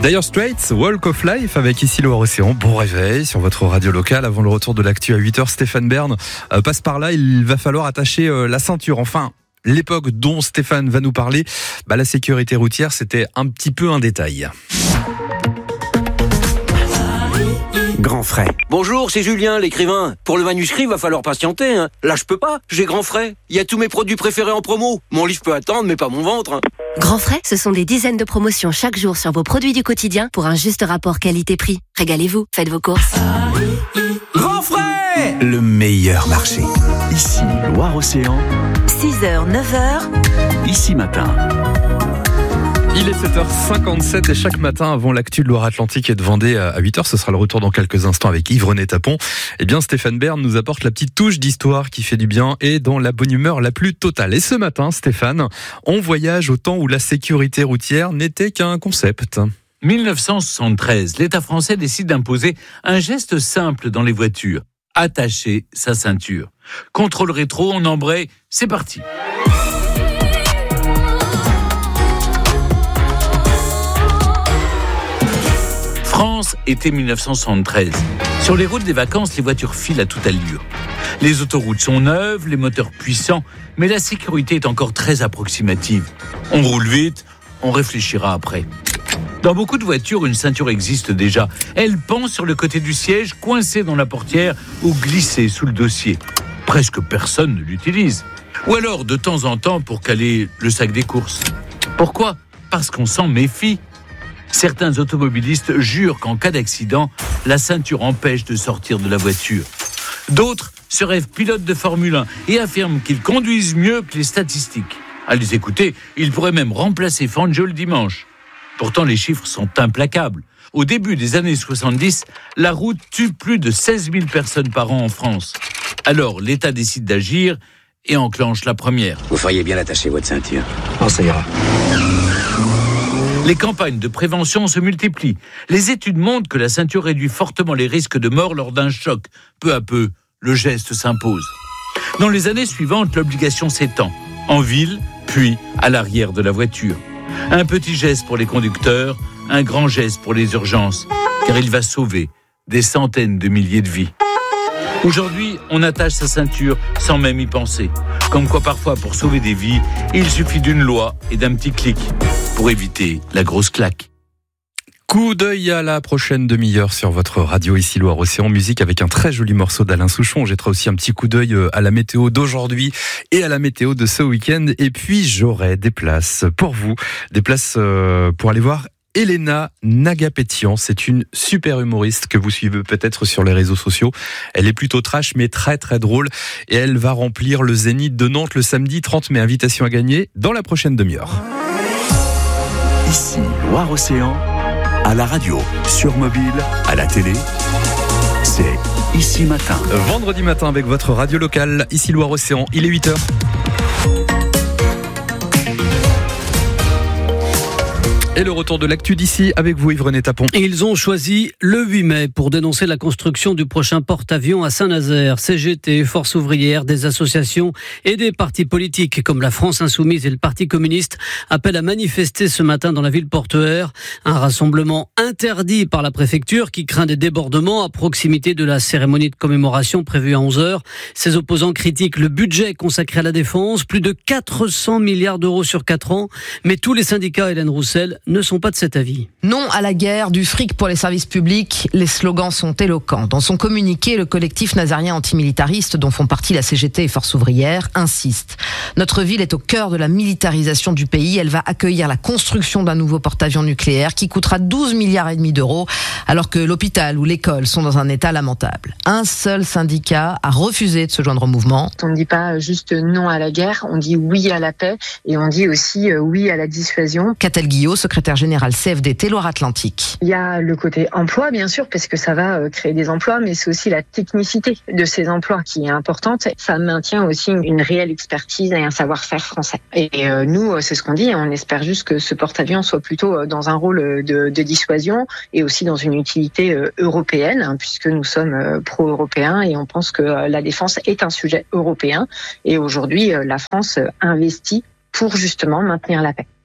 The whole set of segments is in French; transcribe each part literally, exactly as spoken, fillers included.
Dire Straits, Walk of Life avec ici Loire-Océan. Bon réveil sur votre radio locale avant le retour de l'actu à huit heures. Stéphane Bern euh, passe par là, il va falloir attacher euh, la ceinture. Enfin, l'époque dont Stéphane va nous parler, bah, la sécurité routière, c'était un petit peu un détail. Grand frais. Bonjour, c'est Julien, l'écrivain. Pour le manuscrit, va falloir patienter. Hein. Là, je peux pas. J'ai Grand frais. Il y a tous mes produits préférés en promo. Mon livre peut attendre, mais pas mon ventre. Hein. Grand frais, ce sont des dizaines de promotions chaque jour sur vos produits du quotidien pour un juste rapport qualité-prix. Régalez-vous, faites vos courses. Grand frais, le meilleur marché. Ici, Loire-Océan. six heures, neuf heures. Ici matin. Il est sept heures cinquante-sept et chaque matin avant l'actu de Loire-Atlantique et de Vendée à huit heures, ce sera le retour dans quelques instants avec Yves-René Tapon. Eh bien, Stéphane Bern nous apporte la petite touche d'histoire qui fait du bien et dans la bonne humeur la plus totale. Et ce matin, Stéphane, on voyage au temps où la sécurité routière n'était qu'un concept. dix-neuf cent soixante-treize, l'État français décide d'imposer un geste simple dans les voitures. Attacher sa ceinture. Contrôle rétro, on embraye, c'est parti. France, été dix-neuf cent soixante-treize. Sur les routes des vacances, les voitures filent à toute allure. Les autoroutes sont neuves, les moteurs puissants, mais la sécurité est encore très approximative. On roule vite, on réfléchira après. Dans beaucoup de voitures, une ceinture existe déjà. Elle pend sur le côté du siège, coincée dans la portière ou glissée sous le dossier. Presque personne ne l'utilise. Ou alors, de temps en temps, pour caler le sac des courses. Pourquoi ? Parce qu'on s'en méfie. Certains automobilistes jurent qu'en cas d'accident, la ceinture empêche de sortir de la voiture. D'autres se rêvent pilotes de Formule un et affirment qu'ils conduisent mieux que les statistiques. À les écouter, ils pourraient même remplacer Fangio le dimanche. Pourtant, les chiffres sont implacables. Au début des années soixante-dix, la route tue plus de seize mille personnes par an en France. Alors, l'État décide d'agir et enclenche la première. Vous feriez bien attacher votre ceinture. Oh, ça ira. Les campagnes de prévention se multiplient. Les études montrent que la ceinture réduit fortement les risques de mort lors d'un choc. Peu à peu, le geste s'impose. Dans les années suivantes, l'obligation s'étend. En ville, puis à l'arrière de la voiture. Un petit geste pour les conducteurs, un grand geste pour les urgences, car il va sauver des centaines de milliers de vies. Aujourd'hui, on attache sa ceinture sans même y penser. Comme quoi parfois, pour sauver des vies, il suffit d'une loi et d'un petit clic pour éviter la grosse claque. Coup d'œil à la prochaine demi-heure sur votre radio ici Loire-Océan Musique avec un très joli morceau d'Alain Souchon. On jettera aussi un petit coup d'œil à la météo d'aujourd'hui et à la météo de ce week-end. Et puis j'aurai des places pour vous, des places pour aller voir Elena Nagapetian. C'est une super humoriste que vous suivez peut-être sur les réseaux sociaux. Elle est plutôt trash mais très très drôle et elle va remplir le Zénith de Nantes le samedi trente mai. Invitation à gagner dans la prochaine demi-heure. Ici, Loire-Océan, à la radio, sur mobile, à la télé, c'est Ici Matin. Vendredi matin avec votre radio locale, ici Loire-Océan, il est huit heures. Et le retour de l'actu d'ici avec vous Yves-René Tapon. Ils ont choisi le huit mai pour dénoncer la construction du prochain porte-avions à Saint-Nazaire. C G T, Force ouvrière, des associations et des partis politiques comme la France Insoumise et le Parti communiste appellent à manifester ce matin dans la ville portuaire. Un rassemblement interdit par la préfecture qui craint des débordements à proximité de la cérémonie de commémoration prévue à onze heures. Ses opposants critiquent le budget consacré à la défense, plus de quatre cents milliards d'euros sur quatre ans. Mais tous les syndicats, Hélène Roussel, ne sont pas de cet avis. Non à la guerre, du fric pour les services publics, les slogans sont éloquents. Dans son communiqué, le collectif nazarien antimilitariste, dont font partie la C G T et Force ouvrière, insiste. Notre ville est au cœur de la militarisation du pays. Elle va accueillir la construction d'un nouveau porte-avions nucléaire qui coûtera douze milliards et demi d'euros, alors que l'hôpital ou l'école sont dans un état lamentable. Un seul syndicat a refusé de se joindre au mouvement. On ne dit pas juste non à la guerre, on dit oui à la paix et on dit aussi oui à la dissuasion. Catel Guillot, secrétaire général C F D T Loire-Atlantique. Il y a le côté emploi, bien sûr, parce que ça va créer des emplois, mais c'est aussi la technicité de ces emplois qui est importante. Ça maintient aussi une réelle expertise et un savoir-faire français. Et euh, nous, c'est ce qu'on dit, on espère juste que ce porte-avions soit plutôt dans un rôle de, de dissuasion et aussi dans une utilité euh, européenne, hein, puisque nous sommes euh, pro-européens et on pense que euh, la défense est un sujet européen. Et aujourd'hui, euh, la France investit pour justement maintenir la paix.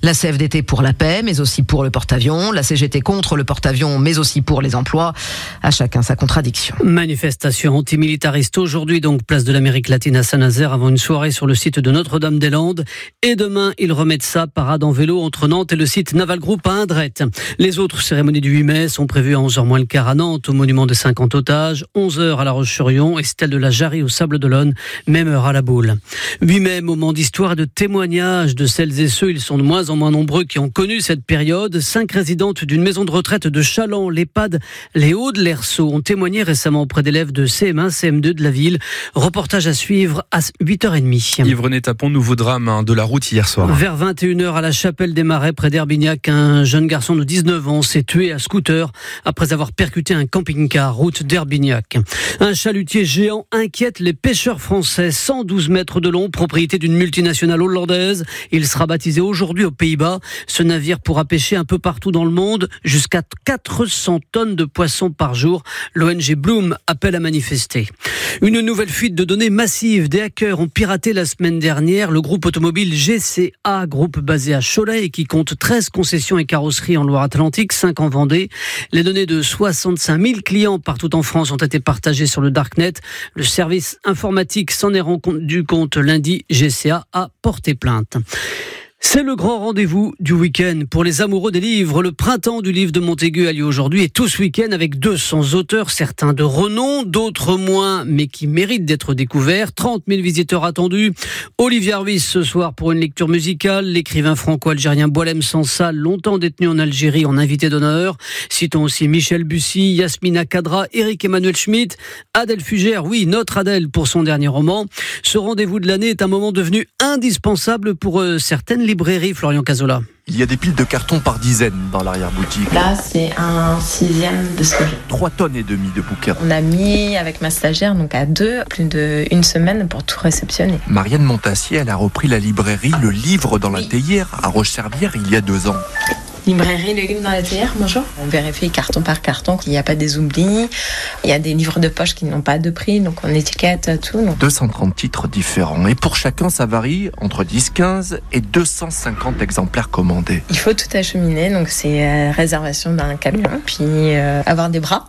La C F D T pour la paix, mais aussi pour le porte-avions. La C G T contre le porte-avions, mais aussi pour les emplois. À chacun sa contradiction. Manifestation antimilitariste aujourd'hui, donc place de l'Amérique latine à Saint-Nazaire, avant une soirée sur le site de Notre-Dame-des-Landes. Et demain, ils remettent ça, parade en vélo entre Nantes et le site Naval Group à Indrette. Les autres cérémonies du huit mai sont prévues à onze heures moins le quart à Nantes, au monument des cinquante otages, onze heures à La Roche-sur-Yon et celle de la Jarry au Sable d'Olonne, même heure à la Boule. huit mai, moment d'histoire et de témoignages de celles et ceux, ils sont de moins en moins nombreux, qui ont connu cette période. Cinq résidentes d'une maison de retraite de Chaland, l'EHPAD Les Hauts de l'Erceau, ont témoigné récemment auprès d'élèves de C M un, C M deux de la ville. Reportage à suivre à huit heures trente. Yves René Tapon, nouveau drame hein, de la route hier soir. Vers vingt et une heures à la Chapelle des Marais, près d'Herbignac, un jeune garçon de dix-neuf ans s'est tué à scooter après avoir percuté un camping-car, route d'Herbignac. Un chalutier géant inquiète les pêcheurs français. cent douze mètres de long, propriété d'une multinationale hollandaise. Il sera baptisé aujourd'hui aux Pays-Bas. Ce navire pourra pêcher un peu partout dans le monde, jusqu'à quatre cents tonnes de poissons par jour. L'O N G Bloom appelle à manifester. Une nouvelle fuite de données massive. Des hackers ont piraté la semaine dernière le groupe automobile G C A, groupe basé à Cholet et qui compte treize concessions et carrosseries en Loire-Atlantique, cinq en Vendée. Les données de soixante-cinq mille clients partout en France ont été partagées sur le Darknet. Le service informatique s'en est rendu compte lundi. G C A a porté plainte. C'est le grand rendez-vous du week-end pour les amoureux des livres. Le printemps du livre de Montaigu a lieu aujourd'hui et tout ce week-end avec deux cents auteurs, certains de renom, d'autres moins, mais qui méritent d'être découverts. trente mille visiteurs attendus. Olivier Harvis ce soir pour une lecture musicale. L'écrivain franco-algérien Boualem Sansal, longtemps détenu en Algérie, en invité d'honneur. Citons aussi Michel Bussy, Yasmina Kadra, Éric Emmanuel Schmitt, Adèle Fugère, oui, notre Adèle pour son dernier roman. Ce rendez-vous de l'année est un moment devenu indispensable pour euh, certaines librairies. Florian Cazola. Il y a des piles de cartons par dizaines dans l'arrière-boutique. Là, c'est un sixième de ce que j'ai. Trois tonnes et demie de bouquins. On a mis, avec ma stagiaire, donc à deux, plus d'une semaine pour tout réceptionner. Marianne Montassier, elle a repris la librairie Le Livre dans la Théière, à Roche-Servière, il y a deux ans. Librairie Le Livre dans la Théière, bonjour. On vérifie carton par carton qu'il n'y a pas des oublis. Il y a des livres de poche qui n'ont pas de prix, donc on étiquette tout. Donc. deux cent trente titres différents. Et pour chacun, ça varie entre dix, quinze et deux cent cinquante exemplaires commandés. Il faut tout acheminer, donc c'est euh, réservation d'un camion, puis euh, avoir des bras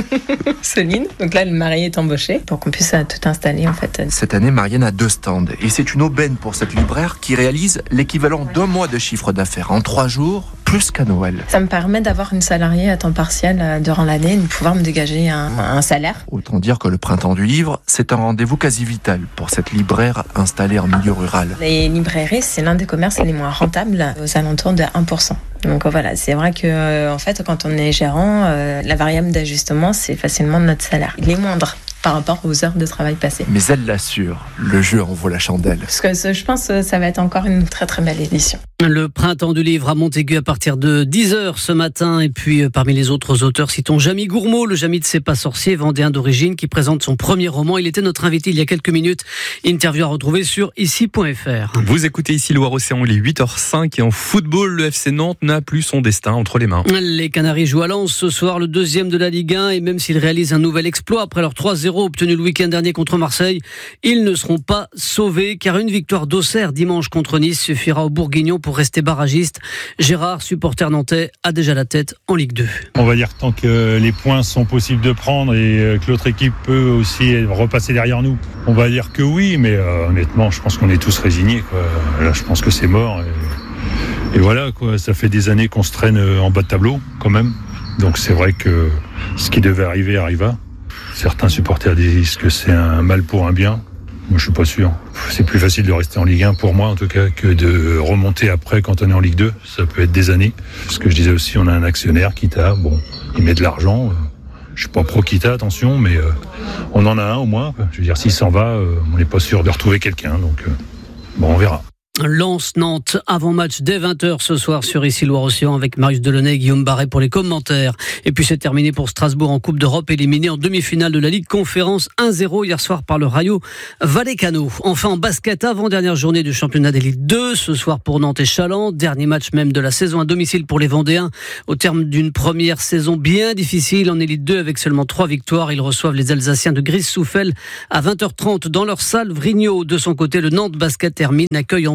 solides. Donc là, le mari est embauché pour qu'on puisse euh, tout installer en fait. Cette année, Marianne a deux stands. Et c'est une aubaine pour cette libraire qui réalise l'équivalent d'un mois de chiffre d'affaires en trois jours, plus qu'à Noël. Ça me permet d'avoir une salariée à temps partiel euh, durant l'année, de pouvoir me dégager un, un salaire. Autant dire que le printemps du livre, c'est un rendez-vous quasi vital pour cette libraire installée en milieu rural. Les librairies, c'est l'un des commerces les moins rentables, aux alentours de un pour cent. Donc voilà, c'est vrai que euh, en fait, quand on est gérant, euh, la variable d'ajustement, c'est facilement notre salaire. Il est moindre par rapport aux heures de travail passées. Mais elle l'assure, le jeu en vaut la chandelle. Parce que je pense que ça va être encore une très très belle édition. Le printemps du livre à Montaigu à partir de dix heures ce matin. Et puis parmi les autres auteurs, citons Jamy Gourmaud, le Jamy de C'est pas sorcier, vendéen d'origine, qui présente son premier roman. Il était notre invité il y a quelques minutes. Interview à retrouver sur ici point f r. Vous écoutez ici Loire-Océan, il est huit heures cinq et en football, le F C Nantes n'a plus son destin entre les mains. Les Canaries jouent à Lens ce soir, le deuxième de la Ligue un, et même s'ils réalisent un nouvel exploit après leur trois zéro obtenu le week-end dernier contre Marseille, ils ne seront pas sauvés car une victoire d'Auxerre dimanche contre Nice suffira aux Bourguignons pour rester barragistes. Gérard, supporter nantais, a déjà la tête en Ligue deux. On va dire que tant que les points sont possibles de prendre et que l'autre équipe peut aussi repasser derrière nous, on va dire que oui, mais euh, honnêtement, je pense qu'on est tous résignés, quoi. Là, je pense que c'est mort. Et, et voilà, quoi. Ça fait des années qu'on se traîne en bas de tableau, quand même. Donc c'est vrai que ce qui devait arriver arriva. Certains supporters disent que c'est un mal pour un bien. Moi, je suis pas sûr. C'est plus facile de rester en Ligue un, pour moi en tout cas, que de remonter après quand on est en Ligue deux. Ça peut être des années. Ce que je disais aussi, on a un actionnaire, Kita. Bon, il met de l'argent. Je suis pas pro Kita, attention, mais euh, on en a un au moins. Je veux dire, s'il s'en va, euh, on n'est pas sûr de retrouver quelqu'un. Donc, euh, bon, on verra. Lens-Nantes, avant-match dès vingt heures ce soir sur ici Loire-Océan avec Marius Delaunay et Guillaume Barret pour les commentaires. Et puis c'est terminé pour Strasbourg en Coupe d'Europe, éliminé en demi-finale de la Ligue Conférence un zéro hier soir par le Rayo Vallecano. Enfin en basket, avant-dernière journée du championnat d'élite deux, ce soir pour Nantes et Chaland, dernier match même de la saison à domicile pour les Vendéens. Au terme d'une première saison bien difficile en élite deux avec seulement trois victoires, ils reçoivent les Alsaciens de Gris-Souffel à vingt heures trente dans leur salle. Vrignot, de son côté, le Nantes Basket termine, accueille en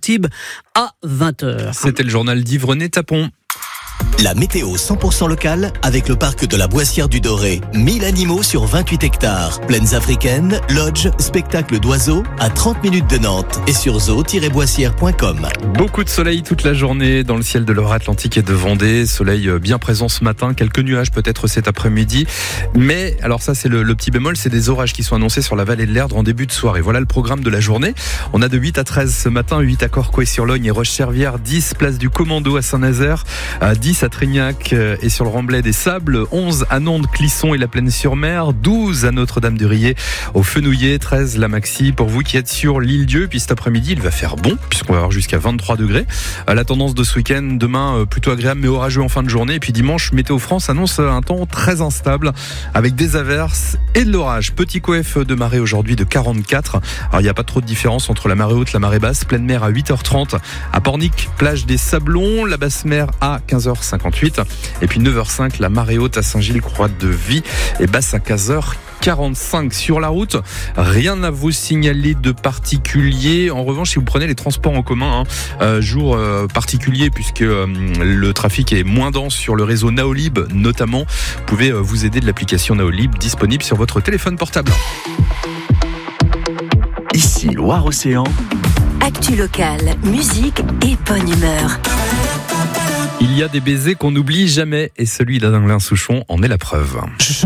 Antibes à vingt heures. C'était le journal d'Yves René Tapon. La météo cent pour cent locale avec le parc de la Boissière du Doré. mille animaux sur vingt-huit hectares. Plaines africaines, lodge, spectacle d'oiseaux à trente minutes de Nantes et sur zoo tiret boissière point com. Beaucoup de soleil toute la journée dans le ciel de Loire-Atlantique et de Vendée. Soleil bien présent ce matin, quelques nuages peut-être cet après-midi. Mais, alors ça c'est le, le petit bémol, c'est des orages qui sont annoncés sur la vallée de l'Erdre en début de soirée. Voilà le programme de la journée. On a de huit à treize ce matin, huit à Corcouët-sur-Logne et Roche-Servière, dix place du Commando à Saint-Nazaire, dix à Trignac et sur le Remblai des Sables, onze à Nantes, Clisson et la Plaine-sur-Mer, douze à Notre-Dame-du-Riez, au Fenouillet, treize la Maxi. Pour vous qui êtes sur l'île-Dieu, puis cet après-midi, il va faire bon, puisqu'on va avoir jusqu'à vingt-trois degrés. La tendance de ce week-end, demain plutôt agréable mais orageux en fin de journée. Et puis dimanche, Météo France annonce un temps très instable avec des averses et de l'orage. Petit coef de marée aujourd'hui de quarante-quatre. Alors il n'y a pas trop de différence entre la marée haute et la marée basse. Pleine mer à huit heures trente. À Pornic, plage des Sablons, la basse mer à quinze heures cinquante-huit. Et puis neuf heures cinq, la marée haute à Saint-Gilles-Croix-de-Vie et basse à quinze heures quarante-cinq. Sur la route, rien à vous signaler de particulier. En revanche, si vous prenez les transports en commun, hein, euh, jour euh, particulier puisque euh, le trafic est moins dense sur le réseau Naolib notamment, vous pouvez euh, vous aider de l'application Naolib disponible sur votre téléphone portable. Ici Loire-Océan. Actu locale, musique et bonne humeur. Il y a des baisers qu'on n'oublie jamais et celui d'Alain Souchon en est la preuve.